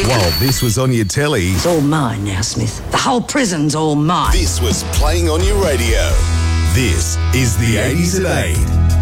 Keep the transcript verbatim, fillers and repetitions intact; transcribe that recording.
While this was on your telly, It's all mine now, Smith. The whole prison's all mine. this was playing on your radio. This is the eighties at eight.